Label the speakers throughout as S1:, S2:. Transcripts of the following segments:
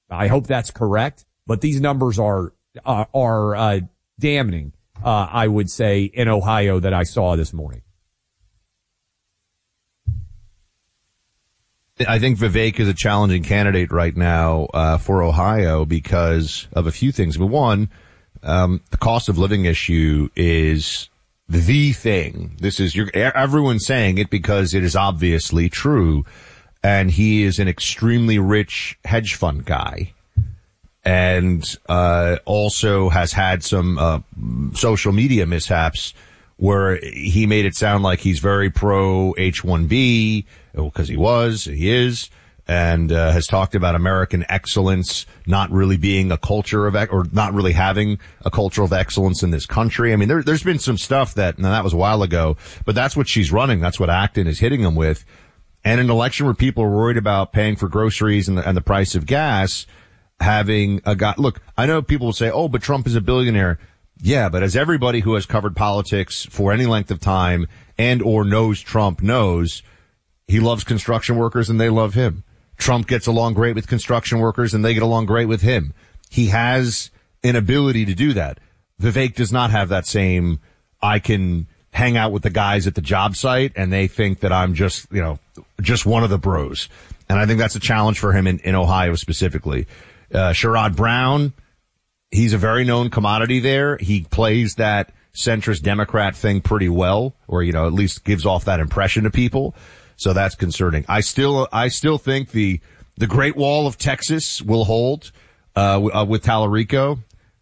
S1: I hope that's correct, but these numbers are damning, I would say, in Ohio that I saw this morning.
S2: I think Vivek is a challenging candidate right now for Ohio because of a few things. But one, the cost of living issue is the thing. Everyone's saying it because it is obviously true. And he is an extremely rich hedge fund guy. And also has had some social media mishaps where he made it sound like he's very pro H-1B, because he is, and has talked about American excellence not really being a culture of, or not really having a culture of excellence in this country. I mean, there's been some stuff that was a while ago, but that's what she's running. That's what Acton is hitting him with. And an election where people are worried about paying for groceries and the price of gas, having a guy, look, I know people will say, oh, but Trump is a billionaire. Yeah, but as everybody who has covered politics for any length of time and or knows Trump knows, he loves construction workers and they love him. Trump gets along great with construction workers and they get along great with him. He has an ability to do that. Vivek does not have that same, I can hang out with the guys at the job site and they think that I'm just one of the bros. And I think that's a challenge for him in Ohio specifically. Sherrod Brown, he's a very known commodity there. He plays that centrist Democrat thing pretty well, or, at least gives off that impression to people. So that's concerning. I still think the Great Wall of Texas will hold, with Tallarico.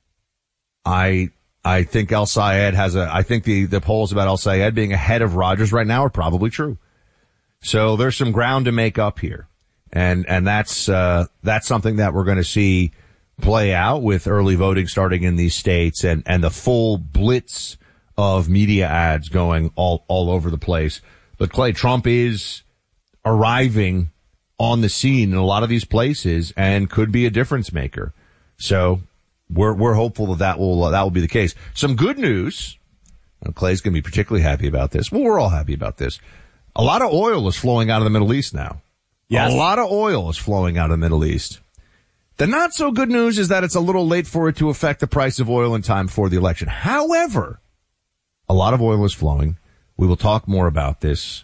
S2: I think El Sayed I think the polls about El Sayed being ahead of Rogers right now are probably true. So there's some ground to make up here. And that's something that we're going to see play out with early voting starting in these states and the full blitz of media ads going all over the place. But Clay, Trump is arriving on the scene in a lot of these places and could be a difference maker. So we're hopeful that will be the case. Some good news. Clay's going to be particularly happy about this. Well, we're all happy about this. A lot of oil is flowing out of the Middle East now. Yes. A lot of oil is flowing out of the Middle East. The not so good news is that it's a little late for it to affect the price of oil in time for the election. However, a lot of oil is flowing. We will talk more about this.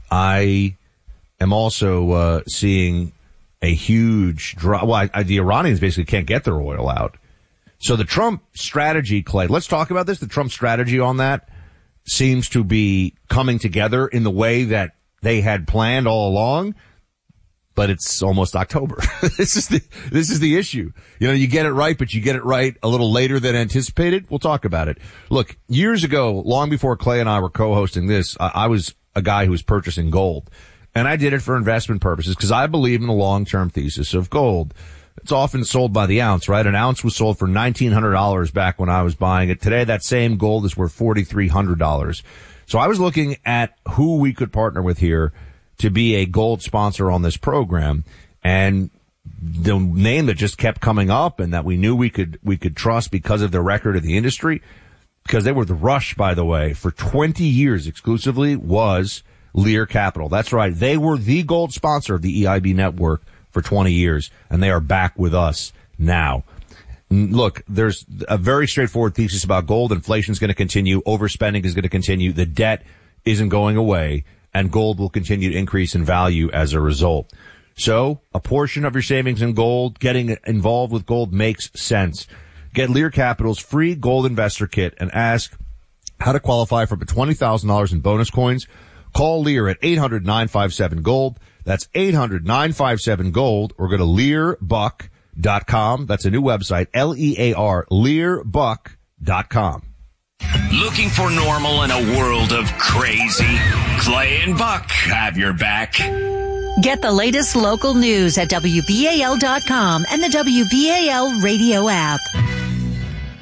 S2: I am also seeing a huge drop. Well, the Iranians basically can't get their oil out. So the Trump strategy, Clay, let's talk about this. The Trump strategy on that seems to be coming together in the way that they had planned all along. But it's almost October. This is the issue. You get it right, but you get it right a little later than anticipated. We'll talk about it. Look, years ago, long before Clay and I were co-hosting this, I was a guy who was purchasing gold. And I did it for investment purposes because I believe in the long-term thesis of gold. It's often sold by the ounce, right? An ounce was sold for $1,900 back when I was buying it. Today, that same gold is worth $4,300. So I was looking at who we could partner with here to be a gold sponsor on this program. And the name that just kept coming up and that we knew we could trust because of their record of the industry, because they were the Rush, by the way, for 20 years exclusively, was Lear Capital. That's right. They were the gold sponsor of the EIB network for 20 years, and they are back with us now. Look, there's a very straightforward thesis about gold. Inflation is going to continue. Overspending is going to continue. The debt isn't going away. And gold will continue to increase in value as a result. So a portion of your savings in gold, getting involved with gold makes sense. Get Lear Capital's free gold investor kit and ask how to qualify for up to $20,000 in bonus coins. Call Lear at 800-957-GOLD. That's 800-957-GOLD, or go to learbuck.com. That's a new website, Lear, learbuck.com.
S3: Looking for normal in a world of crazy? Clay and Buck have your back.
S4: Get the latest local news at WBAL.com and the WBAL radio app.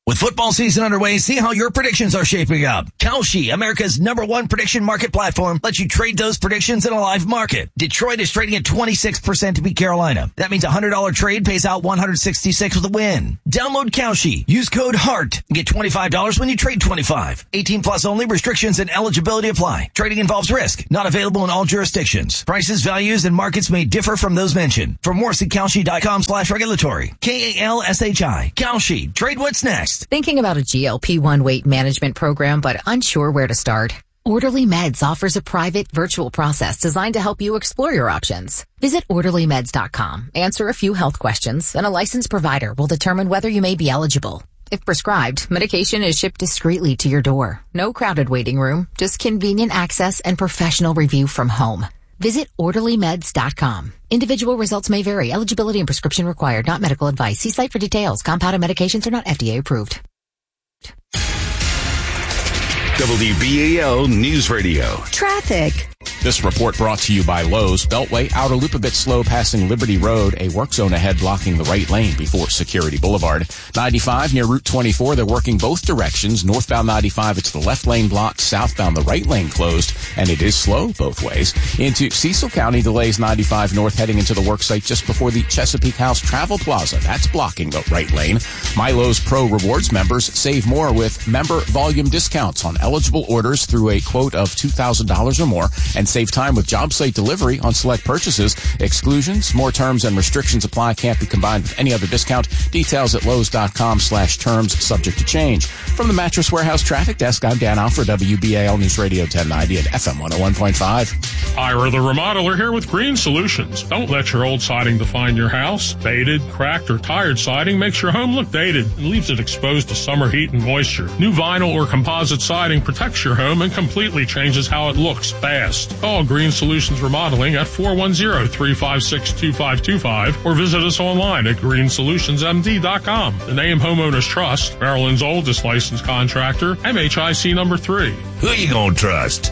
S5: With football season underway, see how your predictions are shaping up. Kalshi, America's #1 prediction market platform, lets you trade those predictions in a live market. Detroit is trading at 26% to beat Carolina. That means a $100 trade pays out $166 with a win. Download Kalshi. Use code HEART and get $25 when you trade 25. 18 plus only. Restrictions and eligibility apply. Trading involves risk. Not available in all jurisdictions. Prices, values, and markets may differ from those mentioned. For more, see Kalshi.com/regulatory. KALSHI. Kalshi. Trade what's next.
S6: Thinking about a GLP-1 weight management program but unsure where to start? Orderly Meds offers a private virtual process designed to help you explore your options. Visit orderlymeds.com, answer a few health questions, and a licensed provider will determine whether you may be eligible. If prescribed, medication is shipped discreetly to your door. No crowded waiting room, just convenient access and professional review from home. Visit orderlymeds.com. Individual results may vary. Eligibility and prescription required. Not medical advice. See site for details. Compounded medications are not FDA approved.
S3: WBAL News Radio.
S4: Traffic.
S7: This report brought to you by Lowe's. Beltway outer loop a bit slow passing Liberty Road. A work zone ahead blocking the right lane before Security Boulevard. 95 near Route 24. They're working both directions. Northbound 95, it's the left lane blocked. Southbound, the right lane closed. And it is slow both ways. Into Cecil County, delays 95 north heading into the work site just before the Chesapeake House Travel Plaza. That's blocking the right lane. MyLowe's Pro Rewards members save more with member volume discounts on eligible orders through a quote of $2,000 or more, and save time with job site delivery on select purchases. Exclusions, more terms and restrictions apply. Can't be combined with any other discount. Details at Lowe's.com/terms subject to change. From the Mattress Warehouse Traffic Desk, I'm Dan Alford, WBAL News Radio 1090 and FM 101.5.
S8: Ira the Remodeler here with Green Solutions. Don't let your old siding define your house. Faded, cracked, or tired siding makes your home look dated and leaves it exposed to summer heat and moisture. New vinyl or composite siding protects your home and completely changes how it looks fast. Call Green Solutions Remodeling at 410-356-2525 or visit us online at greensolutionsmd.com. The name Homeowners Trust, Maryland's oldest licensed contractor, MHIC number 3.
S3: Who you gonna trust?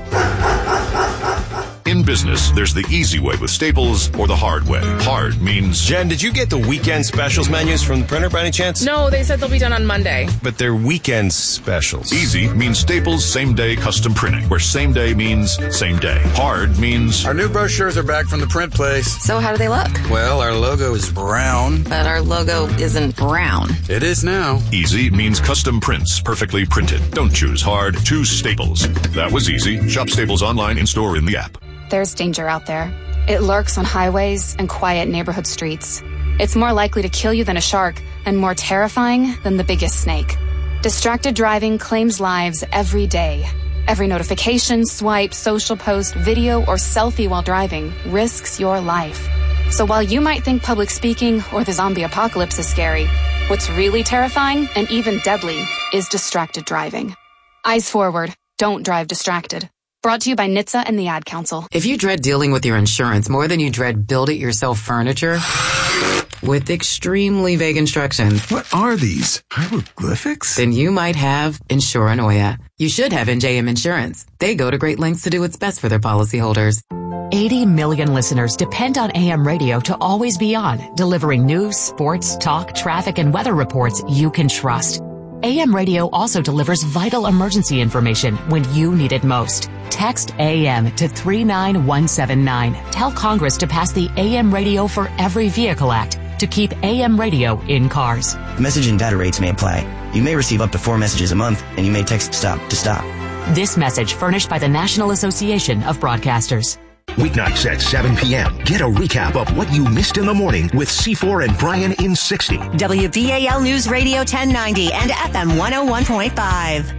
S9: In business, there's the easy way with Staples or the hard way. Hard means...
S10: Jen, did you get the weekend specials menus from the printer by any chance?
S11: No, they said they'll be done on Monday.
S10: But they're weekend specials.
S9: Easy means Staples same-day custom printing, where same day means same day. Hard means...
S12: Our new brochures are back from the print place.
S11: So how do they look?
S12: Well, our logo is brown.
S11: But our logo isn't brown.
S12: It is now.
S9: Easy means custom prints, perfectly printed. Don't choose hard, choose Staples. That was easy. Shop Staples online, in-store, in the app.
S13: There's danger out there. It lurks on highways and quiet neighborhood streets. It's more likely to kill you than a shark and more terrifying than the biggest snake. Distracted driving claims lives every day. Every notification, swipe, social post, video, or selfie while driving risks your life. So while you might think public speaking or the zombie apocalypse is scary, what's really terrifying and even deadly is distracted driving. Eyes forward. Don't drive distracted. Brought to you by NHTSA and the Ad Council.
S14: If you dread dealing with your insurance more than you dread build-it-yourself furniture with extremely vague instructions.
S15: What are these? Hieroglyphics?
S14: Then you might have Insuranoia. You should have NJM Insurance. They go to great lengths to do what's best for their policyholders.
S16: 80 million listeners depend on AM radio to always be on, delivering news, sports, talk, traffic, and weather reports you can trust. AM radio also delivers vital emergency information when you need it most. Text AM to 39179. Tell Congress to pass the AM Radio for Every Vehicle Act to keep AM radio in cars.
S17: Message and data rates may apply. You may receive up to 4 messages a month, and you may text STOP to stop.
S16: This message furnished by the National Association of Broadcasters.
S18: Weeknights at 7 p.m. Get a recap of what you missed in the morning with C4 and Brian in 60.
S4: WBAL News Radio 1090 and FM 101.5.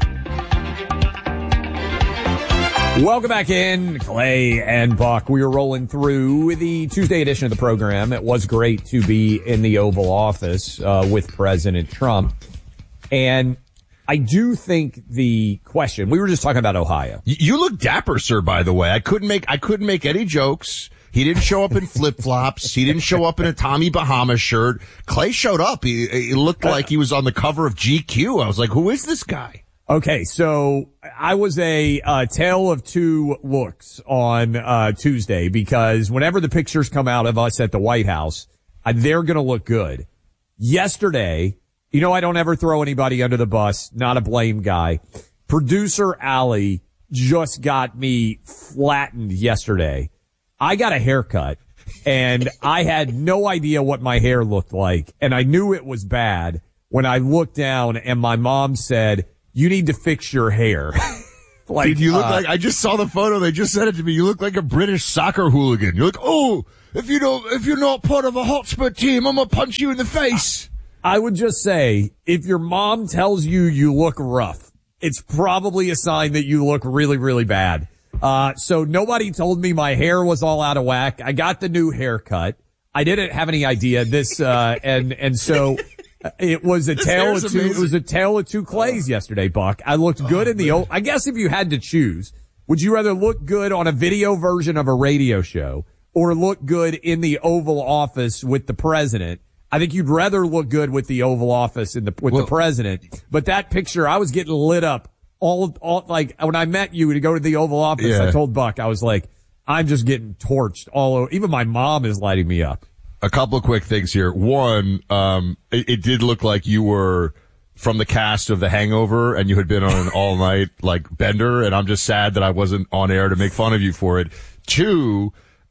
S1: Welcome back in, Clay and Buck. We are rolling through the Tuesday edition of the program. It was great to be in the Oval Office with President Trump. And I do think the question, we were just talking about Ohio.
S2: You look dapper, sir, by the way. I couldn't make any jokes. He didn't show up in flip-flops. He didn't show up in a Tommy Bahama shirt. Clay showed up. He looked like he was on the cover of GQ. I was like, who is this guy?
S1: Okay, so I was a tale of two looks on Tuesday, because whenever the pictures come out of us at the White House, they're going to look good. Yesterday, You know, I don't ever throw anybody under the bus. Not a blame guy. Producer Allie just got me flattened yesterday. I got a haircut and I had no idea what my hair looked like. And I knew it was bad when I looked down and my mom said, you need to fix your hair.
S2: Like, dude, you look like, I just saw the photo. They just sent it to me. You look like a British soccer hooligan. You're like, oh, if you're not part of a Hotspur team, I'm going to punch you in the face.
S1: I would just say, if your mom tells you you look rough, it's probably a sign that you look really, really bad. So nobody told me my hair was all out of whack. I got the new haircut. I didn't have any idea this, and so it was a tale of two Clays yesterday, Buck. I looked good in the I guess if you had to choose, would you rather look good on a video version of a radio show or look good in the Oval Office with the president? I think you'd rather look good with the Oval Office with the president. But that picture, I was getting lit up all like when I met you to go to the Oval Office. Yeah. I told Buck, I was like, I'm just getting torched all over. Even my mom is lighting me up.
S2: A couple of quick things here. One, it did look like you were from the cast of The Hangover and you had been on an all night like bender. And I'm just sad that I wasn't on air to make fun of you for it. Two,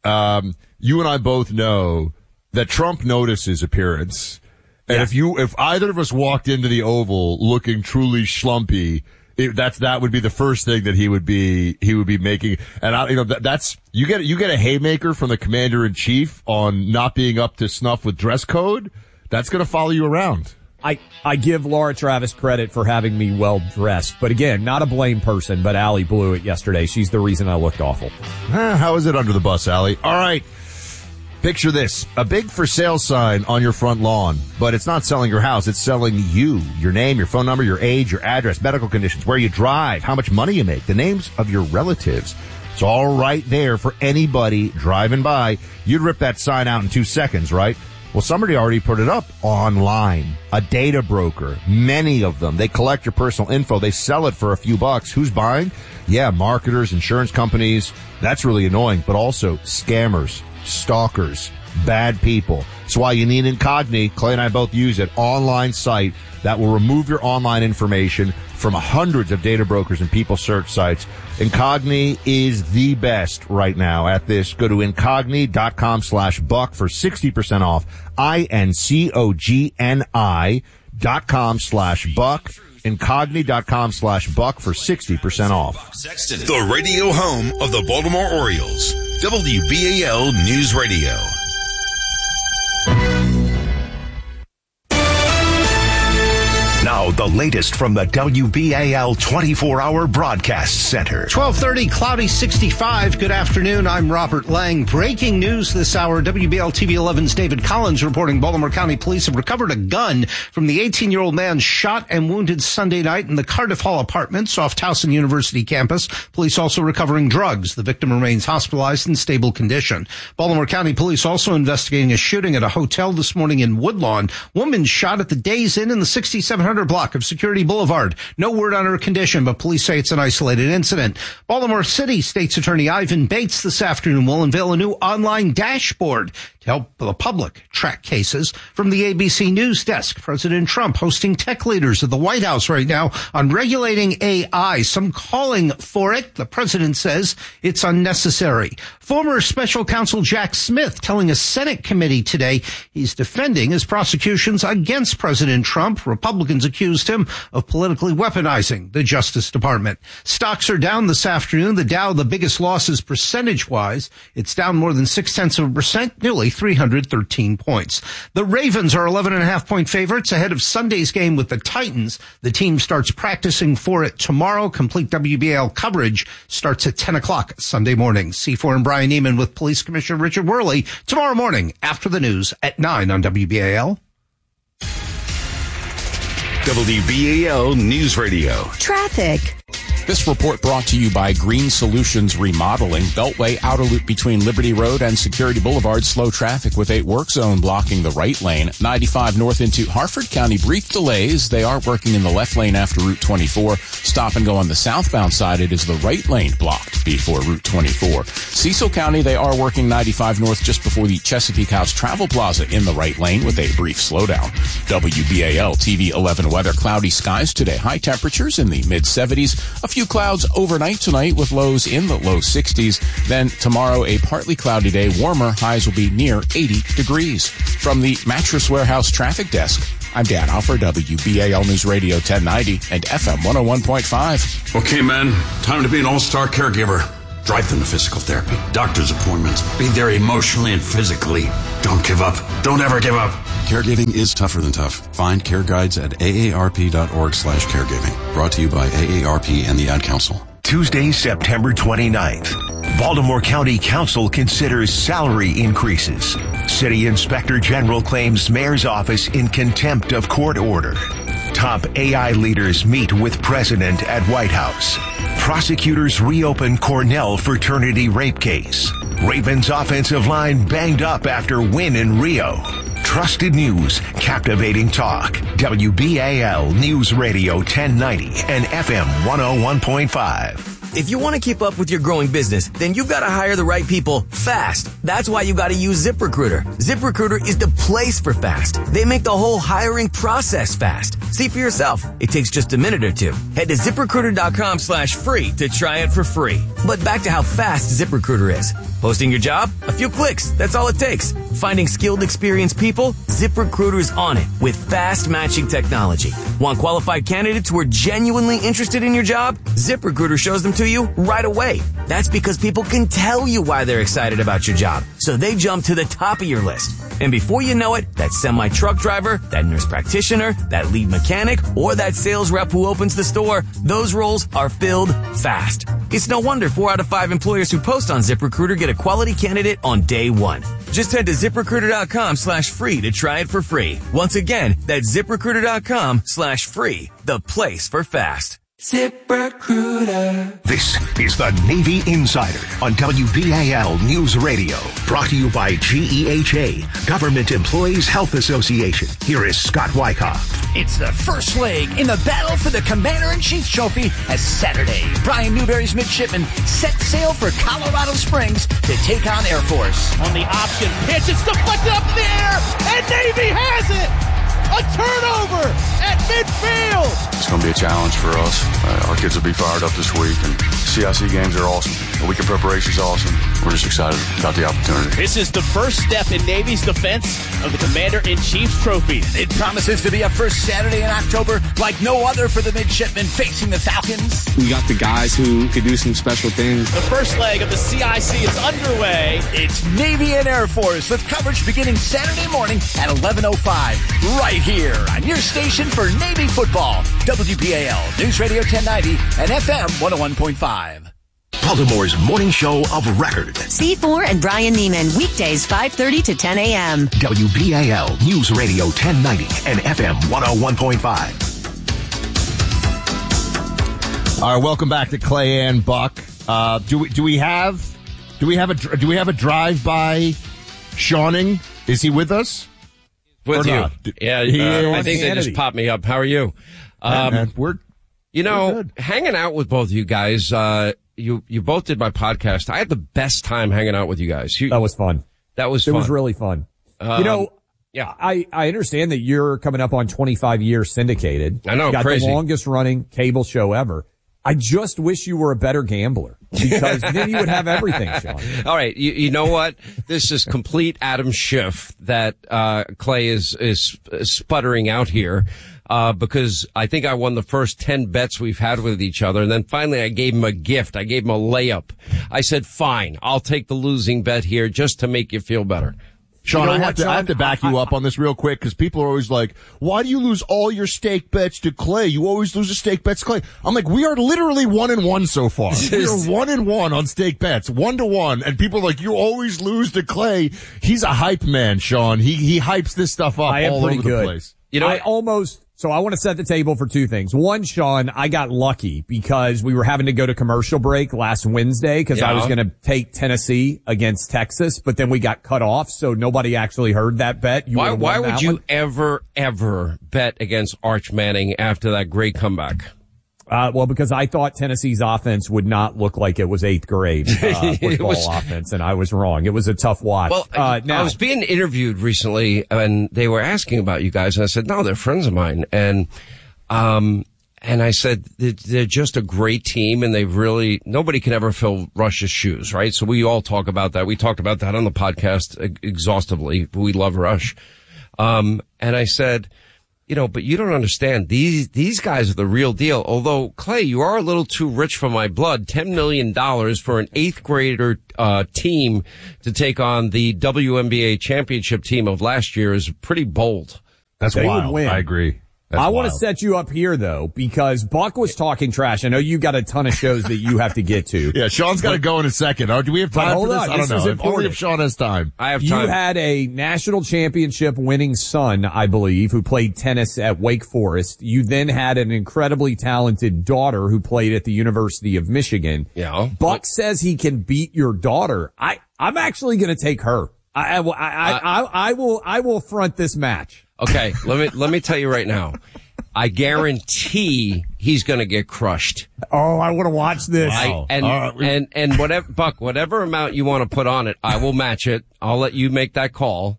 S2: you and I both know that Trump notices appearance. And if either of us walked into the Oval looking truly schlumpy, that would be the first thing that he would be making. And you get a haymaker from the commander in chief on not being up to snuff with dress code. That's going to follow you around.
S1: I give Laura Travis credit for having me well dressed, but again, not a blame person, but Allie blew it yesterday. She's the reason I looked awful.
S2: How is it under the bus, Allie? All right. Picture this, a big for sale sign on your front lawn, but it's not selling your house, it's selling you, your name, your phone number, your age, your address, medical conditions, where you drive, how much money you make, the names of your relatives. It's all right there for anybody driving by. You'd rip that sign out in 2 seconds, right? Well, somebody already put it up online. A data broker, many of them. They collect your personal info. They sell it for a few bucks. Who's buying? Yeah, marketers, insurance companies. That's really annoying, but also scammers, stalkers, bad people. That's why you need Incogni. Clay and I both use it. Online site that will remove your online information from hundreds of data brokers and people search sites. Incogni is the best right now at this. Go to Incogni.com/buck for 60% off. INCOGNI.com/buck. Incogni.com/buck for 60% off.
S9: The radio home of the Baltimore Orioles. WBAL News Radio. Now, the latest from the WBAL 24-hour broadcast center.
S19: 12:30, cloudy 65. Good afternoon. I'm Robert Lang. Breaking news this hour. WBAL TV 11's David Collins reporting Baltimore County Police have recovered a gun from the 18-year-old man shot and wounded Sunday night in the Cardiff Hall Apartments off Towson University campus. Police also recovering drugs. The victim remains hospitalized in stable condition. Baltimore County Police also investigating a shooting at a hotel this morning in Woodlawn. Woman shot at the Days Inn in the 6700 block of Security Boulevard. No word on her condition, but police say it's an isolated incident. Baltimore City State's Attorney Ivan Bates this afternoon will unveil a new online dashboard to help the public track cases. From the ABC News Desk, President Trump hosting tech leaders at the White House right now on regulating AI. Some calling for it. The president says it's unnecessary. Former special counsel Jack Smith telling a Senate committee today he's defending his prosecutions against President Trump. Republicans accused him of politically weaponizing the Justice Department. Stocks are down this afternoon. The Dow, the biggest losses percentage-wise. It's down more than 0.6%, nearly 313 points. The Ravens are 11.5-point favorites ahead of Sunday's game with the Titans. The team starts practicing for it tomorrow. Complete WBAL coverage starts at 10 o'clock Sunday morning. C4 and Brian Neiman with Police Commissioner Richard Worley tomorrow morning after the news at 9 on WBAL.
S9: WBAL News Radio.
S4: Traffic.
S7: This report brought to you by Green Solutions Remodeling. Beltway outer loop between Liberty Road and Security Boulevard. Slow traffic with a work zone blocking the right lane. 95 north into Harford County. Brief delays. They are working in the left lane after Route 24. Stop and go on the southbound side. It is the right lane blocked before Route 24. Cecil County, they are working 95 north just before the Chesapeake House Travel Plaza in the right lane with a brief slowdown. WBAL TV 11 weather. Cloudy skies today. High temperatures in the mid-70s. A few clouds overnight tonight with lows in the low 60s. Then tomorrow, a partly cloudy day. Warmer. Highs will be near 80 degrees. From the Mattress Warehouse Traffic Desk, I'm Dan Alford, WBAL News Radio 1090 and FM 101.5.
S20: Okay, man. Time to be an all-star caregiver. Drive them to physical therapy, doctor's appointments. Be there emotionally and physically. Don't give up. Don't ever give up.
S21: Caregiving is tougher than tough. Find care guides at aarp.org/caregiving. Brought to you by AARP and the Ad Council.
S18: Tuesday, September 29th. Baltimore County Council considers salary increases. City Inspector General claims mayor's office in contempt of court order. Top AI leaders meet with president at White House. Prosecutors reopen Cornell fraternity rape case. Ravens offensive line banged up after win in Rio. Trusted news, captivating talk. WBAL News Radio 1090 and FM 101.5.
S22: If you want to keep up with your growing business, then you've got to hire the right people fast. That's why you got to use ZipRecruiter. ZipRecruiter is the place for fast. They make the whole hiring process fast. See for yourself. It takes just a minute or two. Head to ZipRecruiter.com/free to try it for free. But back to how fast ZipRecruiter is. Posting your job? A few clicks. That's all it takes. Finding skilled, experienced people? ZipRecruiter's on it with fast matching technology. Want qualified candidates who are genuinely interested in your job? ZipRecruiter shows them to you right away. That's because people can tell you why they're excited about your job. So they jump to the top of your list. And before you know it, that semi-truck driver, that nurse practitioner, that lead mechanic, or that sales rep who opens the store, those roles are filled fast. It's no wonder 4 out of 5 employers who post on ZipRecruiter get a quality candidate on day one. Just head to ZipRecruiter.com/free to try it for free. Once again, that's ZipRecruiter.com/free, the place for fast. ZipRecruiter.
S18: This is the Navy Insider on WBAL News Radio. Brought to you by GEHA, Government Employees Health Association. Here is Scott Wyckoff.
S23: It's the first leg in the battle for the Commander-in-Chief Trophy as Saturday, Brian Newberry's midshipmen set sail for Colorado Springs to take on Air Force.
S24: On the option pitch, it's deflected up in the air, and Navy has it! A turnover at midfield!
S25: It's going to be a challenge for us. Our kids will be fired up this week, and CIC games are awesome. The week of preparation is awesome. We're just excited about the opportunity.
S24: This is the first step in Navy's defense of the Commander-in-Chief's Trophy.
S23: It promises to be a first Saturday in October like no other for the midshipmen facing the Falcons.
S26: We got the guys who could do some special things.
S24: The first leg of the CIC is underway.
S23: It's Navy and Air Force with coverage beginning Saturday morning at 11:05, right here on your station for Navy football. WBAL News Radio 1090 and FM 101.5.
S18: Baltimore's morning show of record.
S4: C4 and Brian Neiman, weekdays 5:30 to 10 a.m.
S18: WBAL News Radio 1090 and FM 101.5.
S2: All right, welcome back to Clay and Buck. Do we have a drive-by Shawning? Is he with us?
S27: With you?
S2: Not?
S27: Yeah, I think they just popped me up. How are you?
S2: We're
S27: hanging out with both of you guys. You both did my podcast. I had the best time hanging out with you guys.
S1: That was fun.
S27: That was fun.
S1: It was really fun. Yeah. I understand that you're coming up on 25 years syndicated.
S27: I know,
S1: you got
S27: crazy.
S1: the longest running cable show ever. I just wish you were a better gambler because then you would have everything, Sean.
S27: All right. You know what? This is complete Adam Schiff that, Clay is sputtering out here. Because I think I won the first 10 bets we've had with each other. And then finally I gave him a gift. I gave him a layup. I said, fine, I'll take the losing bet here just to make you feel better.
S2: Sean, I have to back you up on this real quick because people are always like, why do you lose all your stake bets to Clay? You always lose the stake bets to Clay. I'm like, we are literally 1-1 so far. We are 1-1 on stake bets, 1-1. And people are like, you always lose to Clay. He's a hype man, Sean. He hypes this stuff up all over the place.
S1: You know, I almost So I want to set the table for two things. One, Sean, I got lucky because we were having to go to commercial break last Wednesday because I was going to take Tennessee against Texas, but then we got cut off, so nobody actually heard that bet.
S27: Why would you ever bet against Arch Manning after that great comeback?
S1: Well, because I thought Tennessee's offense would not look like it was 8th grade football offense, and I was wrong. It was a tough watch.
S27: Well, I was being interviewed recently, and they were asking about you guys, and I said, no, they're friends of mine. And I said, they're just a great team, and nobody can ever fill Rush's shoes, right? So we all talk about that. We talked about that on the podcast exhaustively. We love Rush. And I said, but you don't understand. These guys are the real deal. Although, Clay, you are a little too rich for my blood. $10 million for an 8th grader, team to take on the WNBA championship team of last year is pretty bold.
S2: That's wild. I agree.
S1: I want to set you up here, though, because Buck was talking trash. I know you got a ton of shows that you have to get to.
S2: Yeah, Sean's got to go in a second. Do we have time for this? I don't know. Only if Sean has time.
S27: I have time.
S1: You had a national championship winning son, I believe, who played tennis at Wake Forest. You then had an incredibly talented daughter who played at the University of Michigan.
S27: Yeah.
S1: Buck says he can beat your daughter. I'm actually going to take her. I will front this match.
S27: Okay, let me tell you right now. I guarantee he's going to get crushed.
S1: Oh, I want to watch this.
S27: And whatever, Buck, whatever amount you want to put on it, I will match it. I'll let you make that call.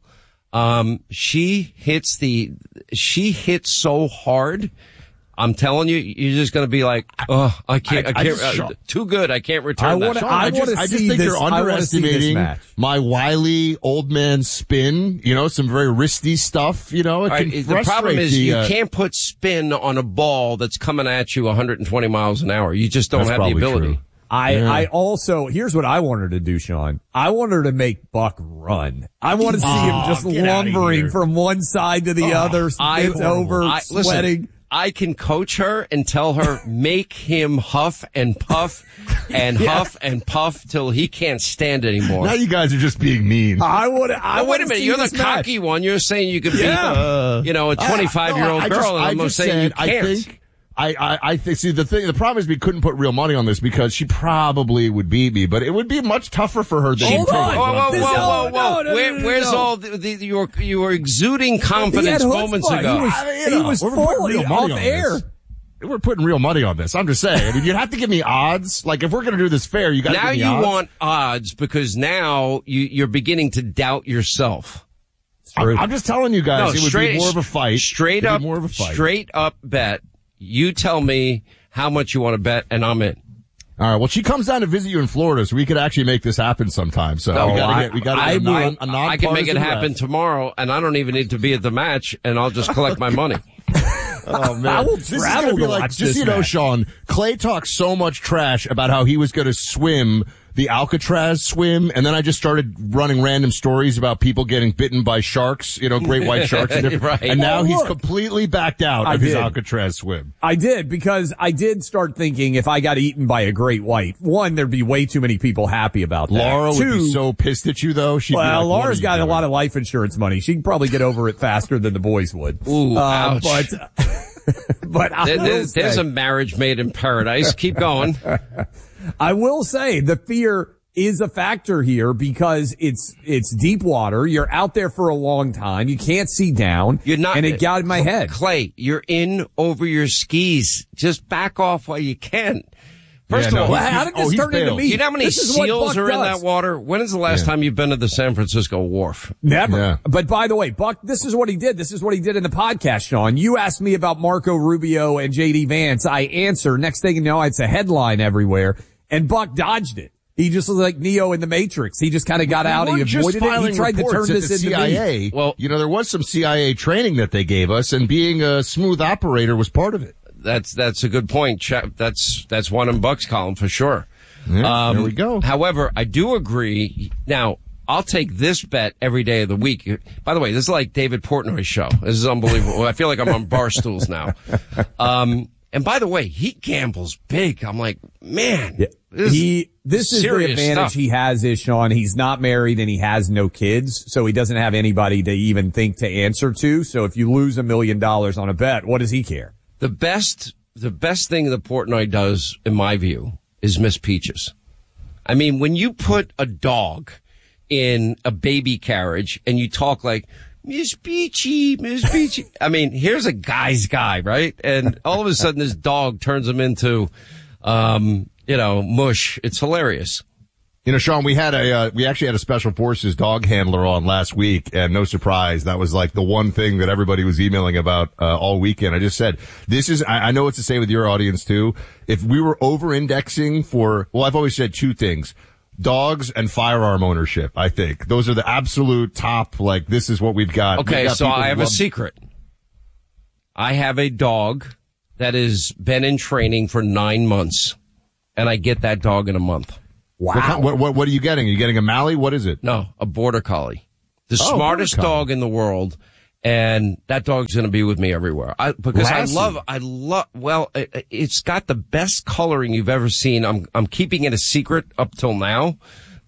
S27: She hits so hard. I'm telling you, you're just going to be like, oh, I can't, too good. I can't return that.
S2: I just think you're underestimating my wily old man spin, some very wristy stuff,
S27: The problem is you can't put spin on a ball that's coming at you 120 miles an hour. You just don't have the ability.
S2: True.
S1: I also, here's what I want her to do, Sean. I want her to make Buck run. I want to see him just lumbering from one side to the other, spins over, sweating.
S27: Listen, I can coach her and tell her, make him huff and puff and huff and puff till he can't stand anymore.
S2: Now you guys are just being mean.
S27: Wait a minute. You're the cocky one. You're saying you could beat a 25-year-old girl, and I'm saying you can't.
S2: I think, the problem is we couldn't put real money on this because she probably would beat me, but it would be much tougher for her than
S27: Whoa. Where's all you were exuding confidence moments ago?
S1: He was fully off air.
S2: We're putting real money on this. I'm just saying. I mean, you'd have to give me odds. Like, if we're going to do this fair, you got to give me odds.
S27: Now you want odds because now you're beginning to doubt yourself.
S2: I'm just telling you guys, it would be more of a fight.
S27: Straight up bet. You tell me how much you want to bet, and I'm in.
S2: All right. Well, she comes down to visit you in Florida, so we could actually make this happen sometime. So we got a non-partisan
S27: I can make it happen tomorrow, and I don't even need to be at the match, and I'll just collect my money.
S2: Oh man,
S1: I will travel to watch this match.
S2: Sean, Clay talked so much trash about how he was going to swim the Alcatraz swim, and then I just started running random stories about people getting bitten by sharks, great white sharks.
S27: Right.
S2: And now he's completely backed out of his Alcatraz swim.
S1: I did, because I did start thinking if I got eaten by a great white, one, there'd be way too many people happy about that.
S2: Laura would be so pissed at you, though.
S1: Laura's got a lot of life insurance money. She can probably get over it faster than the boys would.
S27: Ooh, ouch.
S1: But
S27: there's a marriage made in paradise. Keep going.
S1: I will say the fear is a factor here because it's deep water. You're out there for a long time. You can't see down.
S27: You're not,
S1: and it got in my head.
S27: Clay, you're in over your skis. Just back off while you can. First of all,
S1: how did this turn into me?
S27: You know how many seals are in that water? When is the last time you've been to the San Francisco Wharf?
S1: Never. Yeah. But by the way, Buck, this is what he did. This is what he did in the podcast, Sean. You asked me about Marco Rubio and J.D. Vance. I answer. Next thing you know, it's a headline everywhere. And Buck dodged it. He just was like Neo in the Matrix. He just kind of got out. He avoided it. He tried to turn this into
S2: CIA.
S1: Me.
S2: Well, there was some CIA training that they gave us, and being a smooth operator was part of it.
S27: That's a good point. That's one in Buck's column for sure.
S2: Yeah, there we go.
S27: However, I do agree. Now, I'll take this bet every day of the week. By the way, this is like David Portnoy's show. This is unbelievable. I feel like I'm on Barstools now. And by the way, he gambles big. I'm like, man.
S1: Yeah. This is the advantage
S27: stuff.
S1: he has is, Sean, he's not married and he has no kids, so he doesn't have anybody to even think to answer to. So if you lose $1 million on a bet, what does he care?
S27: The best thing that Portnoy does, in my view, is Miss Peaches. I mean, when you put a dog in a baby carriage and you talk like, Miss Peachy. I mean, here's a guy's guy, right? And all of a sudden this dog turns him into, mush. It's hilarious.
S2: You know, Sean, we actually had a Special Forces dog handler on last week, and no surprise, that was like the one thing that everybody was emailing about all weekend. I just said, I know what to say with your audience too. If we were over-indexing I've always said two things. Dogs and firearm ownership, I think. Those are the absolute top, this is what we've got.
S27: Okay, so I have a secret. I have a dog that has been in training for 9 months, and I get that dog in a month.
S2: Wow. What are you getting? Are you getting a Mallee? What is it?
S27: No, a Border Collie. The smartest dog in the world, and that dog's going to be with me everywhere. It's got the best coloring you've ever seen. I'm keeping it a secret up till now.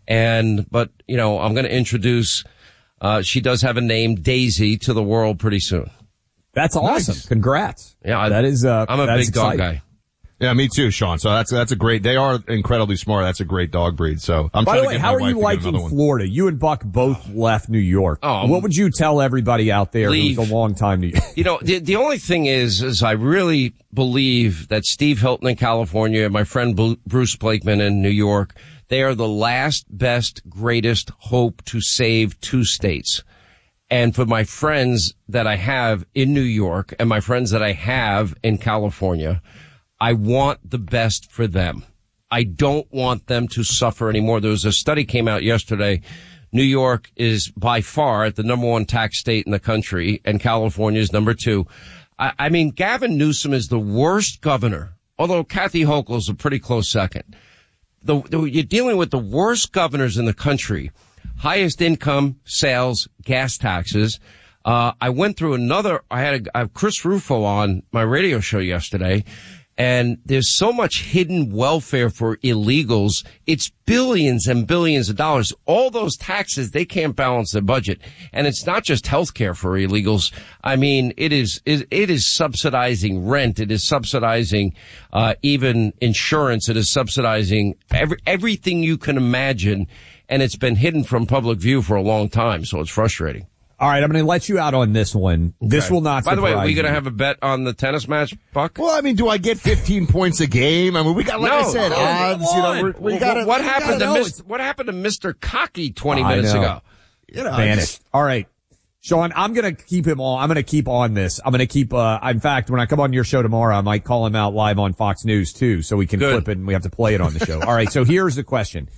S27: But I'm going to introduce, she does have a name, Daisy, to the world pretty soon.
S1: That's awesome. Nice. Congrats.
S27: Yeah.
S1: I'm
S27: a big dog guy.
S2: Yeah, me too, Sean. So that's a great, they are incredibly smart. That's a great dog breed. So
S1: By the way, how are you liking Florida? You and Buck both left New York. What would you tell everybody out there who's a long time New York?
S27: The only thing is I really believe that Steve Hilton in California and my friend Bruce Blakeman in New York, they are the last, best, greatest hope to save two states. And for my friends that I have in New York and my friends that I have in California, I want the best for them. I don't want them to suffer anymore. There was a study came out yesterday. New York is by far the number one tax state in the country, and California is number 2. I mean, Gavin Newsom is the worst governor, although Kathy Hochul is a pretty close second. You're dealing with the worst governors in the country. Highest income, sales, gas taxes. I went through I had Chris Rufo on my radio show yesterday. And there's so much hidden welfare for illegals. It's billions and billions of dollars. All those taxes, they can't balance the budget. And it's not just health care for illegals. I mean, it is subsidizing rent. It is subsidizing, even insurance. It is subsidizing everything you can imagine. And it's been hidden from public view for a long time. So it's frustrating.
S1: All right, I'm going to let you out on this one. Okay. This will not surprise you.
S27: By the way, are we going to have a bet on the tennis match, Buck?
S2: Well, I mean, do I get 15 points a game? I mean, we got, I said, odds.
S27: What happened to Mr. Cocky 20 minutes ago?
S1: Vanished. All right. Sean, I'm going to keep him on. I'm going to keep on this. I'm going to keep, in fact, when I come on your show tomorrow, I might call him out live on Fox News too, so we can clip it and we have to play it on the show. All right. So here's the question.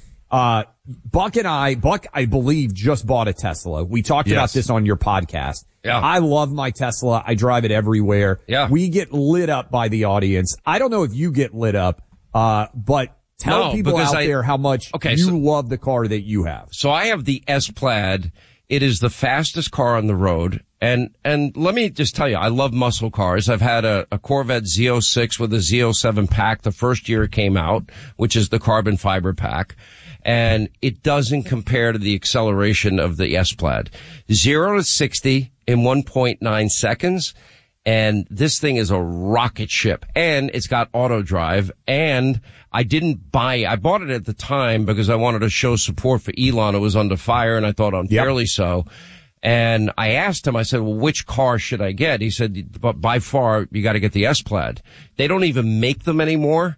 S1: Buck, I believe, just bought a Tesla. We talked about this on your podcast.
S27: Yeah.
S1: I love my Tesla. I drive it everywhere.
S27: Yeah.
S1: We get lit up by the audience. I don't know if you get lit up, but tell people out there how much you love the car that you have.
S27: So I have the S-Plaid. It is the fastest car on the road. And let me just tell you, I love muscle cars. I've had a Corvette Z06 with a Z07 pack the first year it came out, which is the carbon fiber pack. And it doesn't compare to the acceleration of the S-Plaid. 0 to 60 in 1.9 seconds. And this thing is a rocket ship. And it's got auto drive. And I bought it at the time because I wanted to show support for Elon. It was under fire, and I thought unfairly so. And I asked him, I said, well, which car should I get? He said, by far, you got to get the S-Plaid. They don't even make them anymore.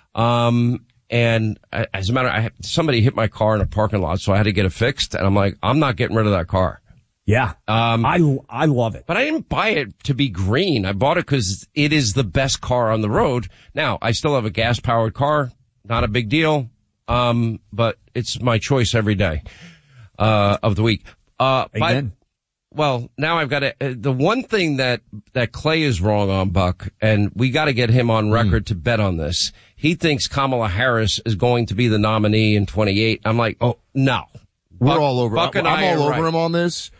S27: And as a matter, somebody hit my car in a parking lot, so I had to get it fixed. And I'm like, I'm not getting rid of that car.
S1: Yeah. I love it.
S27: But I didn't buy it to be green. I bought it because it is the best car on the road. Now, I still have a gas powered car. Not a big deal. But it's my choice every day, of the week.
S1: Again.
S27: Well, now I've got the one thing that Clay is wrong on, Buck, and we got to get him on record to bet on this. He thinks Kamala Harris is going to be the nominee in 28. I'm like, oh, no.
S2: We're all over.
S27: Buck and
S2: I'm all over
S27: right.
S2: him on this.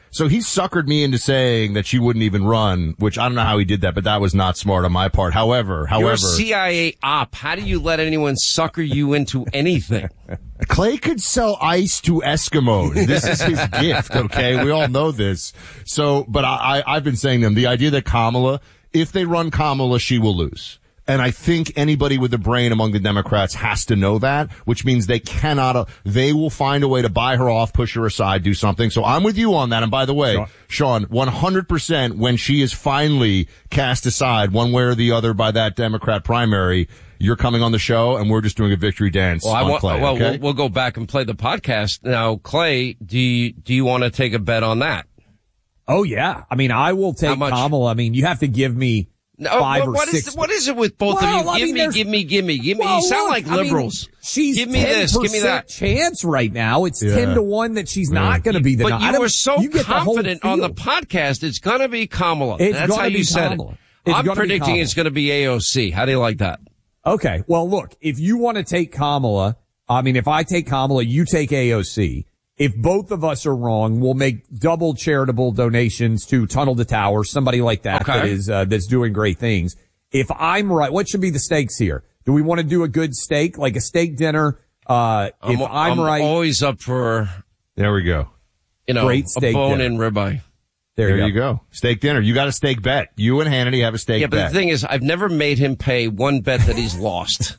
S2: So he suckered me into saying that she wouldn't even run, which I don't know how he did that, but that was not smart on my part. However,
S27: you're a CIA op. How do you let anyone sucker you into anything?
S2: Clay could sell ice to Eskimos. This is his gift, okay? We all know this. So, but I've been saying to them, the idea that Kamala, if they run Kamala, she will lose. And I think anybody with a brain among the Democrats has to know that, which means they will find a way to buy her off, push her aside, do something. So I'm with you on that. And by the way, Sean, 100% when she is finally cast aside one way or the other by that Democrat primary, you're coming on the show and we're just doing a victory dance on Clay.
S27: Well,
S2: okay?
S27: we'll go back and play the podcast. Now, Clay, do you want to take a bet on that?
S1: Oh, yeah. I mean, I will take Kamala. I mean, you have to give me five or six.
S27: What is it with both of you? Give me. Well, you sound like liberals.
S1: She's
S27: give me this, give me that.
S1: Chance right now. It's 10-1 that she's not going to be the.
S27: But you were so confident on the podcast. It's going to be Kamala. That's how you said it. I'm predicting it's going to be AOC. How do you like that?
S1: Okay. Well, look, if you want to take Kamala, I mean, if I take Kamala, you take AOC. If both of us are wrong, we'll make double charitable donations to Tunnel to Tower, somebody like that that is that's doing great things. If I'm right, what should be the stakes here? Do we want to do a good steak, like a steak dinner? I'm right,
S27: always up for.
S2: There we go.
S1: Great steak
S27: a bone
S1: dinner.
S27: and ribeye.
S2: There you go. Steak dinner. You got a steak bet. You and Hannity have a steak bet.
S27: Yeah, but the thing is, I've never made him pay one bet that he's lost.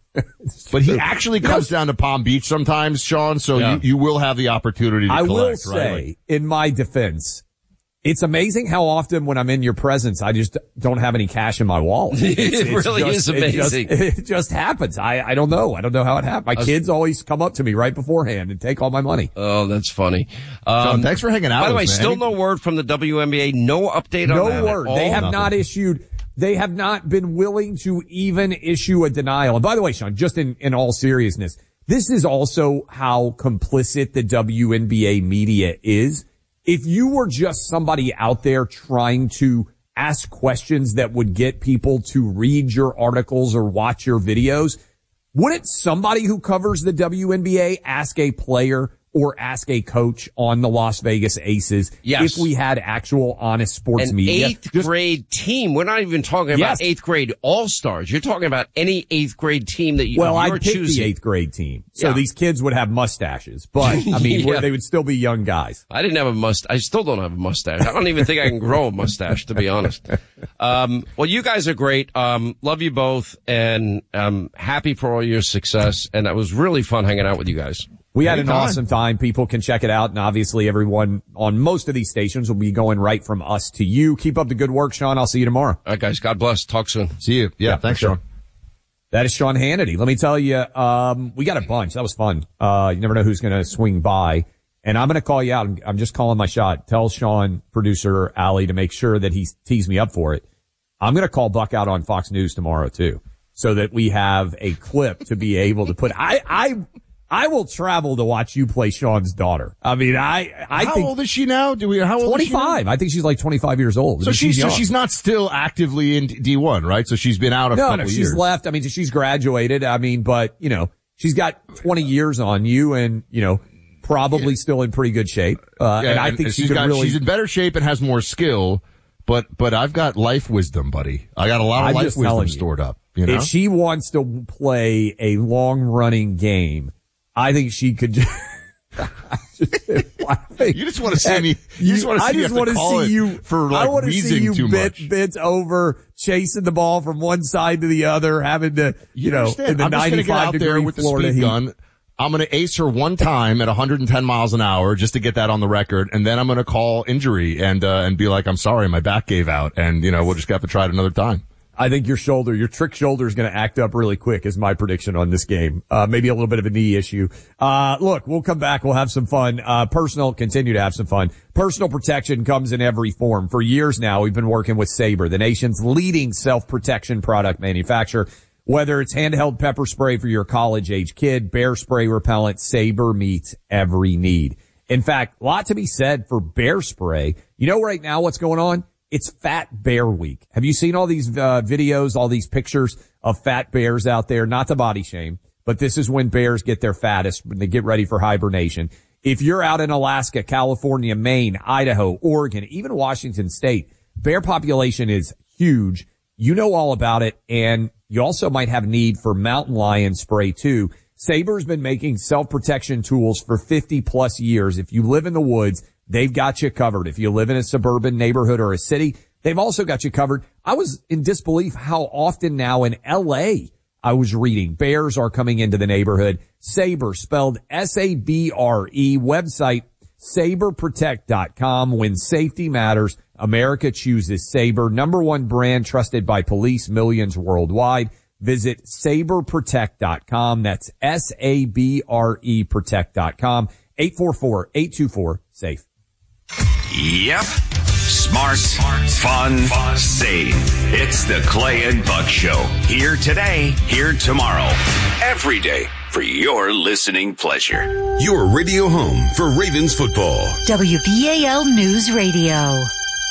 S2: But he actually comes down to Palm Beach sometimes, Sean, so you will have the opportunity to collect.
S1: I will say, in my defense, it's amazing how often when I'm in your presence, I just don't have any cash in my wallet.
S27: It really is amazing.
S1: It just happens. I don't know. I don't know how it happened. My kids always come up to me right beforehand and take all my money.
S27: Oh, that's funny.
S2: Sean, thanks for hanging out with me.
S27: By the way, still no word from the WNBA. No update on that.
S1: No word. They have not issued. They have not been willing to even issue a denial. And by the way, Sean, just in all seriousness, this is also how complicit the WNBA media is. If you were just somebody out there trying to ask questions that would get people to read your articles or watch your videos, wouldn't somebody who covers the WNBA ask a player or ask a coach on the Las Vegas Aces if we had actual honest sports media?
S27: An 8th grade team. We're not even talking about 8th grade all-stars. You're talking about any 8th grade team that you're
S1: I'd pick
S27: choosing.
S1: The 8th grade team. So these kids would have mustaches, but I mean, they would still be young guys.
S27: I didn't have a mustache. I still don't have a mustache. I don't even think I can grow a mustache, to be honest. Well, you guys are great. Love you both, and happy for all your success. And it was really fun hanging out with you guys.
S1: We had an awesome time. People can check it out. And obviously everyone on most of these stations will be going right from us to you. Keep up the good work, Sean. I'll see you tomorrow.
S27: All right, guys. God bless. Talk soon.
S2: See you. Yeah. Thanks, Sean.
S1: That is Sean Hannity. Let me tell you, we got a bunch. That was fun. You never know who's going to swing by. And I'm going to call you out. I'm just calling my shot. Tell Sean, producer Allie, to make sure that he tees me up for it. I'm going to call Buck out on Fox News tomorrow too, so that we have a clip to be able to put. I will travel to watch you play Sean's daughter. I mean,
S2: how old is she now? How old
S1: 25.
S2: Is she now?
S1: I think she's like 25 years old.
S2: So she's not still actively in D1, right? So she's been out a couple years.
S1: No, she's left. I mean, she's graduated. I mean, but she's got 20 years on you and, probably still in pretty good shape. And I think she's
S2: in better shape and has more skill, but I've got life wisdom, buddy. I got a lot of life wisdom stored up.
S1: If she wants to play a long running game, I think she could just,
S2: you just want to see me. You just want to see me. I want to see you for like wheezing too much.
S1: Bent over, chasing the ball from one side to the other, having to, in the 95 degree
S2: with
S1: Florida
S2: the speed
S1: heat.
S2: gun. I'm going to ace her one time at 110 miles an hour just to get that on the record, and then I'm going to call injury and be like, I'm sorry, my back gave out, and we'll just have to try it another time.
S1: I think your trick shoulder is going to act up really quick is my prediction on this game. Maybe a little bit of a knee issue. Look, we'll come back. We'll have some fun. Continue to have some fun. Personal protection comes in every form. For years now, we've been working with Sabre, the nation's leading self-protection product manufacturer. Whether it's handheld pepper spray for your college-age kid, bear spray repellent, Sabre meets every need. In fact, a lot to be said for bear spray. Right now what's going on? It's Fat Bear Week. Have you seen all these videos, all these pictures of fat bears out there? Not to body shame, but this is when bears get their fattest, when they get ready for hibernation. If you're out in Alaska, California, Maine, Idaho, Oregon, even Washington State, bear population is huge. You know all about it, and you also might have need for mountain lion spray too. Saber's been making self-protection tools for 50 plus years. If you live in the woods, they've got you covered. If you live in a suburban neighborhood or a city, they've also got you covered. I was in disbelief how often now in LA I was reading bears are coming into the neighborhood. Saber, spelled S-A-B-R-E, website saberprotect.com. When safety matters, America chooses Saber, #1 brand trusted by police millions worldwide. Visit saberprotect.com. That's S-A-B-R-E protect.com. 844-824-SAFE.
S18: Yep. Smart, fun, safe. It's the Clay and Buck Show. Here today, here tomorrow. Every day for your listening pleasure.
S9: Your radio home for Ravens football.
S4: WBAL News Radio.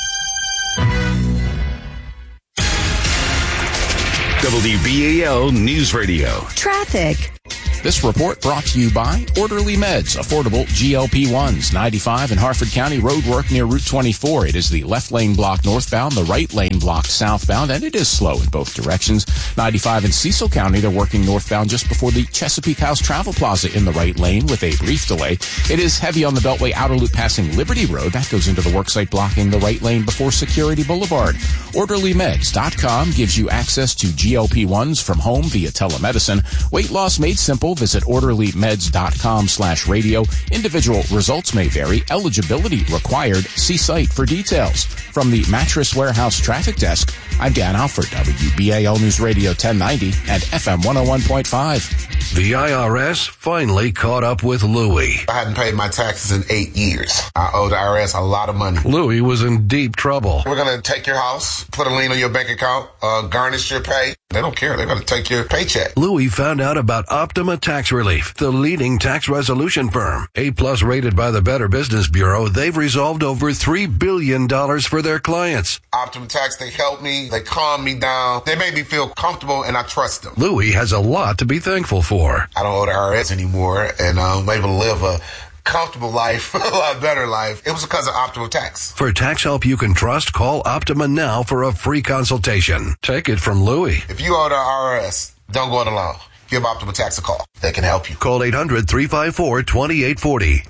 S18: WBAL News Radio.
S4: Traffic.
S7: This report brought to you by Orderly Meds, affordable GLP-1s, 95 in Harford County, road work near Route 24. It is the left lane blocked northbound, the right lane blocked southbound, and it is slow in both directions. 95 in Cecil County, they're working northbound just before the Chesapeake House Travel Plaza in the right lane with a brief delay. It is heavy on the Beltway outer loop passing Liberty Road. That goes into the worksite blocking the right lane before Security Boulevard. OrderlyMeds.com gives you access to GLP-1s from home via telemedicine. Weight loss made simple. Visit orderlymeds.com/radio. Individual results may vary. Eligibility required. See site for details. From the Mattress Warehouse Traffic Desk, I'm Dan Alford, WBAL News Radio 1090 and FM 101.5.
S3: The IRS finally caught up with Louie.
S5: I hadn't paid my taxes in 8 years. I owe the IRS a lot of money.
S3: Louie was in deep trouble.
S5: We're going to take your house, put a lien on your bank account, garnish your pay. They don't care. They're going to take your paycheck.
S3: Louie found out about Optima Tax Relief, the leading tax resolution firm. A+ rated by the Better Business Bureau, they've resolved over $3 billion for their clients.
S5: Optima Tax, they help me. They calm me down. They make me feel comfortable, and I trust them.
S3: Louie has a lot to be thankful for.
S5: I don't owe the IRS anymore, and I'm able to live a comfortable life, a lot better life. It was because of Optima Tax.
S3: For tax help you can trust, call Optima now for a free consultation. Take it from Louie.
S5: If you owe the IRS, don't go it alone. Give Optima Tax a call. They can help you.
S3: Call 800-354-2840.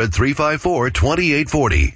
S3: 800-354-2840.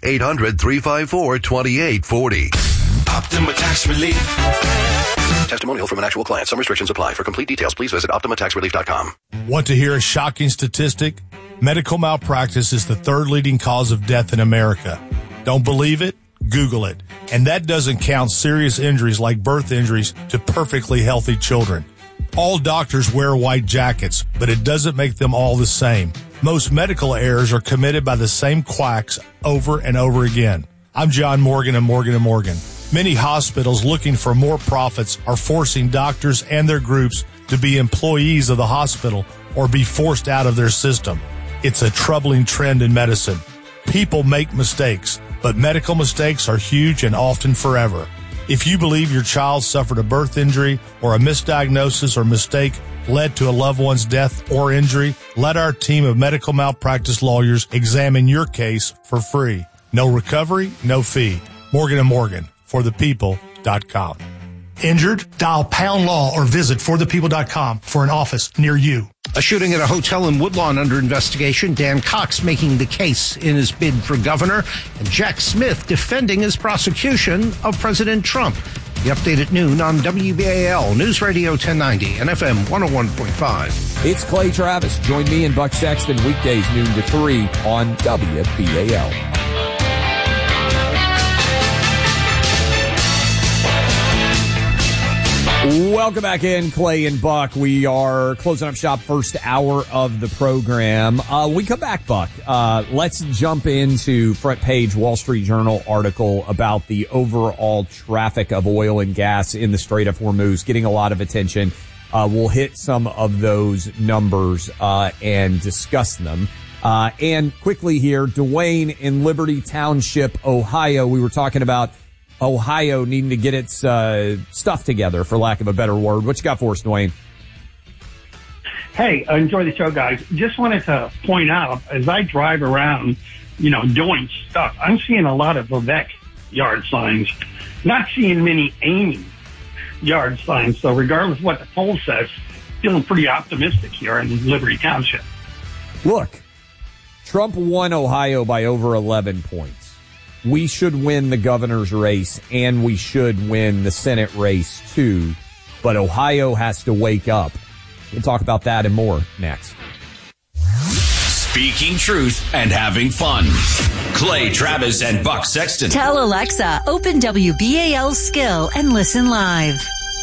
S3: 800-354-2840.
S18: Optima Tax Relief.
S3: Testimonial from an actual client. Some restrictions apply. For complete details, please visit OptimaTaxRelief.com.
S6: Want to hear a shocking statistic? Medical malpractice is the third leading cause of death in America. Don't believe it? Google it. And that doesn't count serious injuries like birth injuries to perfectly healthy children. All doctors wear white jackets, but it doesn't make them all the same. Most medical errors are committed by the same quacks over and over again. I'm John Morgan of Morgan & Morgan. Many hospitals looking for more profits are forcing doctors and their groups to be employees of the hospital or be forced out of their system. It's a troubling trend in medicine. People make mistakes, but medical mistakes are huge and often forever. If you believe your child suffered a birth injury or a misdiagnosis or mistake led to a loved one's death or injury, let our team of medical malpractice lawyers examine your case for free. No recovery, no fee. Morgan & Morgan, forthepeople.com.
S8: Injured? Dial Pound Law or visit forthepeople.com for an office near you.
S19: A shooting at a hotel in Woodlawn under investigation. Dan Cox making the case in his bid for governor, and Jack Smith defending his prosecution of President Trump. The update at noon on WBAL News Radio 1090 and FM 101.5.
S1: It's Clay Travis. Join me and Buck Sexton weekdays noon to 3 on WBAL. Welcome back in, Clay and Buck. We are closing up shop first hour of the program. We come back, Buck. Let's jump into front page Wall Street Journal article about the overall traffic of oil and gas in the Strait of Hormuz, getting a lot of attention. We'll hit some of those numbers and discuss them. And quickly here, Dwayne in Liberty Township, Ohio. We were talking about Ohio needing to get its stuff together, for lack of a better word. What you got for us, Dwayne?
S10: Hey, enjoy the show, guys. Just wanted to point out, as I drive around, doing stuff, I'm seeing a lot of Vivek yard signs, not seeing many Amy yard signs. So regardless of what the poll says, feeling pretty optimistic here in Liberty Township.
S1: Look, Trump won Ohio by over 11 points. We should win the governor's race, and we should win the Senate race, too. But Ohio has to wake up. We'll talk about that and more next.
S11: Speaking truth and having fun. Clay Travis and Buck Sexton.
S4: Tell Alexa, open WBAL Skill and listen live.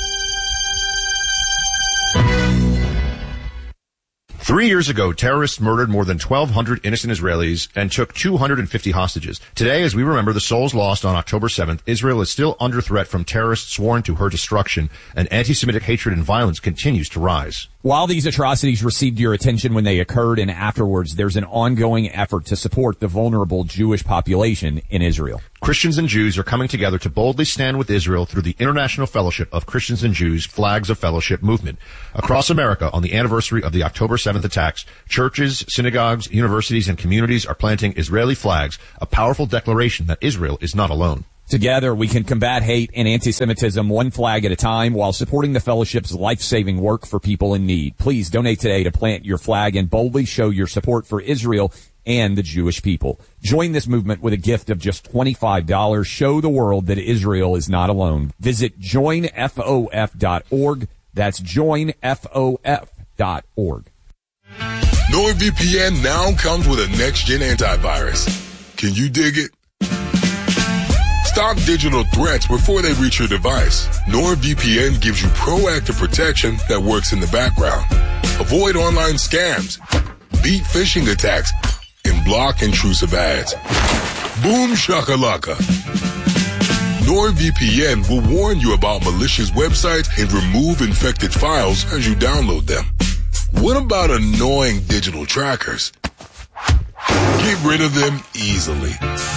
S2: 3 years ago, terrorists murdered more than 1,200 innocent Israelis and took 250 hostages. Today, as we remember the souls lost on October 7th, Israel is still under threat from terrorists sworn to her destruction, and anti-Semitic hatred and violence continues to rise.
S1: While these atrocities received your attention when they occurred and afterwards, there's an ongoing effort to support the vulnerable Jewish population in Israel.
S2: Christians and Jews are coming together to boldly stand with Israel through the International Fellowship of Christians and Jews Flags of Fellowship movement. Across America, on the anniversary of the October 7th attacks, churches, synagogues, universities, and communities are planting Israeli flags, a powerful declaration that Israel is not alone.
S1: Together, we can combat hate and anti-Semitism one flag at a time while supporting the fellowship's life-saving work for people in need. Please donate today to plant your flag and boldly show your support for Israel and the Jewish people. Join this movement with a gift of just $25. Show the world that Israel is not alone. Visit joinfof.org. That's joinfof.org.
S12: NordVPN now comes with a next-gen antivirus. Can you dig it? Stop digital threats before they reach your device. NordVPN gives you proactive protection that works in the background. Avoid online scams, beat phishing attacks, and block intrusive ads. Boom shakalaka. NordVPN will warn you about malicious websites and remove infected files as you download them. What about annoying digital trackers? Get rid of them easily.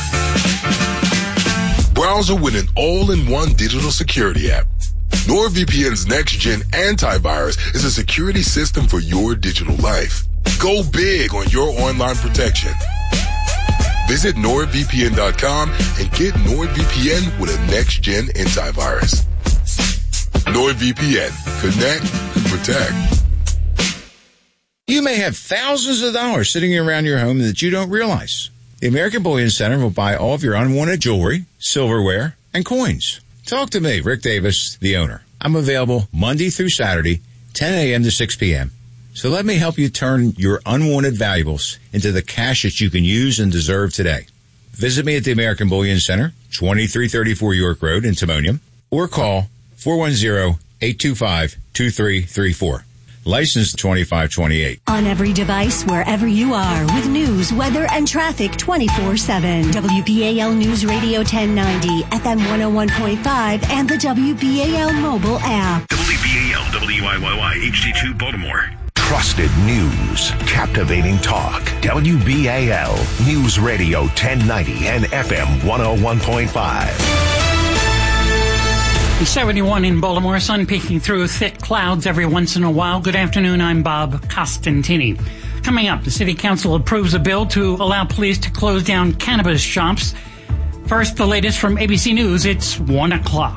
S12: Browser with an all-in-one digital security app. NordVPN's next-gen antivirus is a security system for your digital life. Go big on your online protection. Visit NordVPN.com and get NordVPN with a next-gen antivirus. NordVPN. Connect and protect.
S13: You may have thousands of dollars sitting around your home that you don't realize. The American Bullion Center will buy all of your unwanted jewelry, silverware, and coins. Talk to me, Rick Davis, the owner. I'm available Monday through Saturday, 10 a.m. to 6 p.m. So let me help you turn your unwanted valuables into the cash that you can use and deserve today. Visit me at the American Bullion Center, 2334 York Road in Timonium, or call 410-825-2334. License 2528.
S4: On every device, wherever you are, with news, weather, and traffic 24/7. WBAL News Radio 1090, FM 101.5, and the WBAL mobile app.
S18: WBAL WIYY HD2 Baltimore. Trusted news, captivating talk. WBAL News Radio 1090 and FM 101.5.
S14: 71 in Baltimore, sun peeking through thick clouds every once in a while. Good afternoon, I'm Bob Costantini. Coming up, the City Council approves a bill to allow police to close down cannabis shops. First, the latest from ABC News, it's 1 o'clock.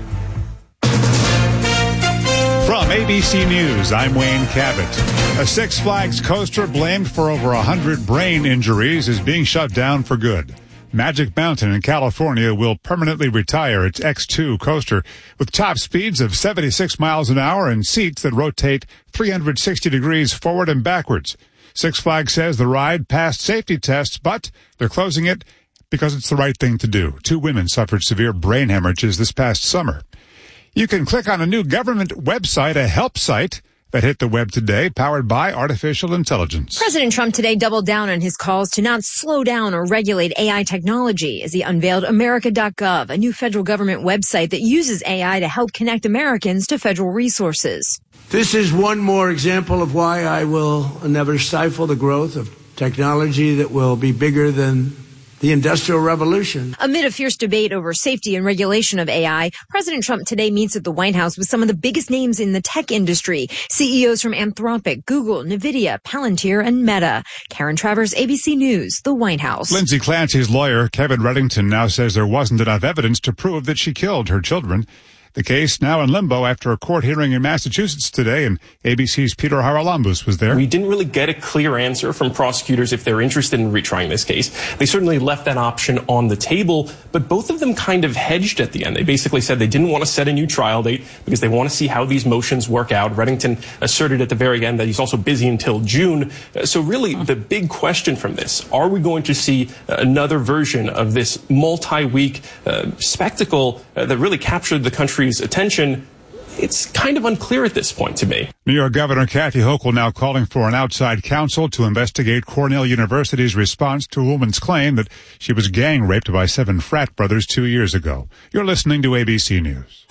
S15: From ABC News, I'm Wayne Cabot. A Six Flags coaster blamed for over 100 brain injuries is being shut down for good. Magic Mountain in California will permanently retire its X2 coaster with top speeds of 76 miles an hour and seats that rotate 360 degrees forward and backwards. Six Flags says the ride passed safety tests, but they're closing it because it's the right thing to do. 2 women suffered severe brain hemorrhages this past summer. You can click on a new government website, a help site, that hit the web today, powered by artificial intelligence.
S17: President Trump today doubled down on his calls to not slow down or regulate AI technology as he unveiled America.gov, a new federal government website that uses AI to help connect Americans to federal resources.
S28: This is one more example of why I will never stifle the growth of technology that will be bigger than the Industrial Revolution.
S17: Amid a fierce debate over safety and regulation of AI, President Trump today meets at the White House with some of the biggest names in the tech industry. CEOs from Anthropic, Google, NVIDIA, Palantir, and Meta. Karen Travers, ABC News, the White House.
S15: Lindsay Clancy's lawyer, Kevin Reddington, now says there wasn't enough evidence to prove that she killed her children. The case now in limbo after a court hearing in Massachusetts today, and ABC's Peter Haralambous was there.
S16: We didn't really get a clear answer from prosecutors if they're interested in retrying this case. They certainly left that option on the table, but both of them kind of hedged at the end. They basically said they didn't want to set a new trial date because they want to see how these motions work out. Reddington asserted at the very end that he's also busy until June. So really, the big question from this, are we going to see another version of this multi-week spectacle that really captured the country's attention? It's kind of unclear at this point to me.
S15: New York Governor Kathy Hochul now calling for an outside counsel to investigate Cornell University's response to a woman's claim that she was gang raped by 7 frat brothers 2 years ago. You're listening to ABC News.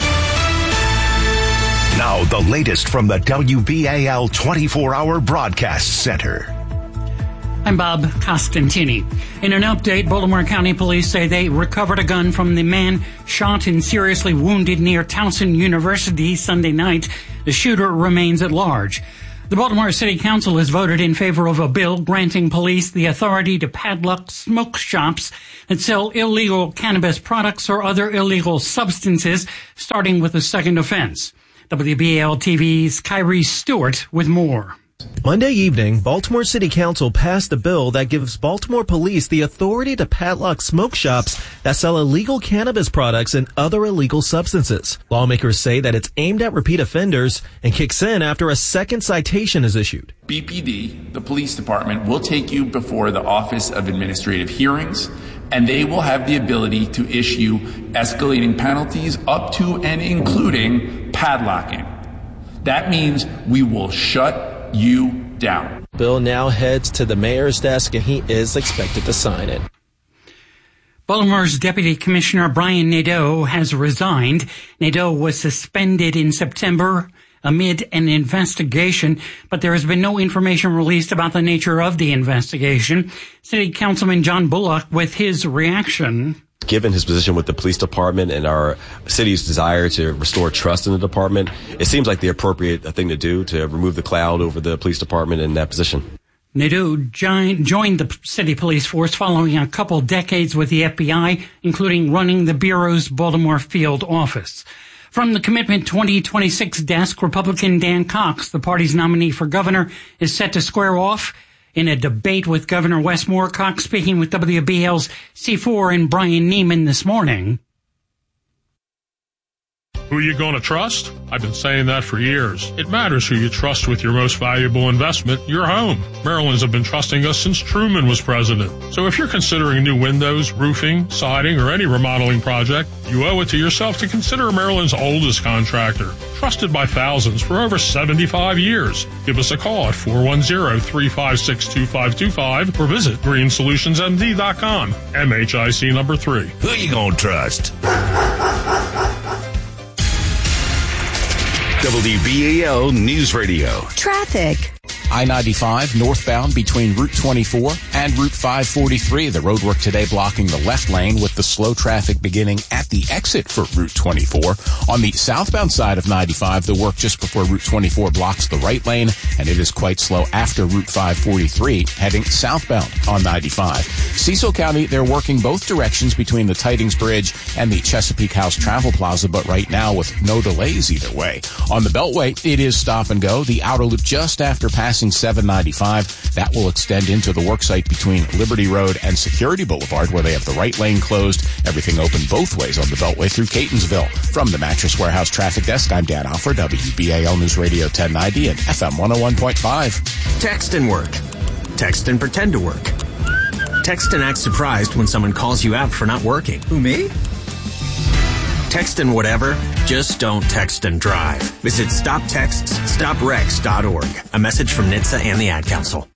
S18: Now the latest from the WBAL 24-hour broadcast center.
S14: I'm Bob Costantini. In an update, Baltimore County Police say they recovered a gun from the man shot and seriously wounded near Towson University Sunday night. The shooter remains at large. The Baltimore City Council has voted in favor of a bill granting police the authority to padlock smoke shops that sell illegal cannabis products or other illegal substances, starting with a second offense. WBAL TV's Kyrie Stewart with more.
S20: Monday evening, Baltimore City Council passed a bill that gives Baltimore police the authority to padlock smoke shops that sell illegal cannabis products and other illegal substances. Lawmakers say that it's aimed at repeat offenders and kicks in after a second citation is issued.
S21: BPD, the police department, will take you before the Office of Administrative Hearings, and they will have the ability to issue escalating penalties up to and including padlocking. That means we will shut you down.
S20: Bill now heads to the mayor's desk and he is expected to sign it.
S14: Baltimore's Deputy Commissioner Brian Nadeau has resigned. Nadeau was suspended in September amid an investigation, but there has been no information released about the nature of the investigation. City Councilman John Bullock with his reaction.
S22: Given his position with the police department and our city's desire to restore trust in the department, it seems like the appropriate thing to do to remove the cloud over the police department in that position.
S14: Nadeau joined the city police force following a couple decades with the FBI, including running the Bureau's Baltimore field office. From the Commitment 2026 desk, Republican Dan Cox, the party's nominee for governor, is set to square off in a debate with Governor Wes Moore. Cox speaking with WBL's C4 and Brian Neiman this morning.
S23: Who are you going to trust? I've been saying that for years. It matters who you trust with your most valuable investment, your home. Maryland's have been trusting us since Truman was president. So if you're considering new windows, roofing, siding, or any remodeling project, you owe it to yourself to consider Maryland's oldest contractor. Trusted by thousands for over 75 years. Give us a call at 410-356-2525 or visit greensolutionsmd.com. MHIC number 3.
S18: Who you gonna trust? WBAL News Radio.
S4: Traffic.
S7: I-95 northbound between Route 24 and Route 543. The roadwork today blocking the left lane with the slow traffic beginning at the exit for Route 24. On the southbound side of 95, the work just before Route 24 blocks the right lane, and it is quite slow after Route 543 heading southbound on 95. Cecil County, they're working both directions between the Tidings Bridge and the Chesapeake House Travel Plaza, but right now with no delays either way. On the Beltway, it is stop and go. The outer loop just after passing 795. That will extend into the worksite between Liberty Road and Security Boulevard, where they have the right lane closed. Everything open both ways on the Beltway through Catonsville. From the Mattress Warehouse Traffic Desk, I'm Dan Alford, WBAL News Radio 1090 and FM 101.5.
S24: Text and work. Text and pretend to work. Text and act surprised when someone calls you out for not working. Who, me? Text and whatever, just don't text and drive. Visit StopTextsStopWrecks.org. A message from NHTSA and the Ad Council.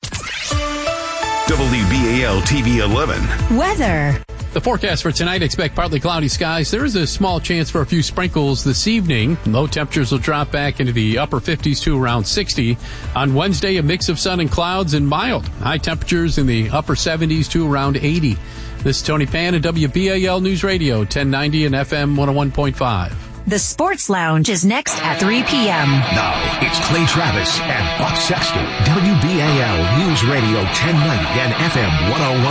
S18: WBAL TV 11.
S4: Weather.
S25: The forecast for tonight, expect partly cloudy skies. There is a small chance for a few sprinkles this evening. Low temperatures will drop back into the upper 50s to around 60. On Wednesday, a mix of sun and clouds and mild. High temperatures in the upper 70s to around 80. This is Tony Pan at WBAL News Radio, 1090 and FM 101.5.
S3: The Sports Lounge is next at 3 p.m.
S18: Now, it's Clay Travis and Buck Sexton, WBAL News Radio 1090 and FM 101.